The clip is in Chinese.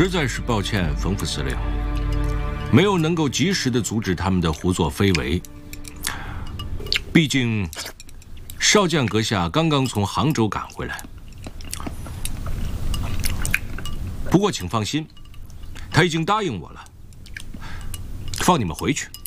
实在是抱歉，冯副司令，没有能够及时的阻止他们的胡作非为。毕竟，少将阁下刚刚从杭州赶回来。不过请放心，他已经答应我了，放你们回去。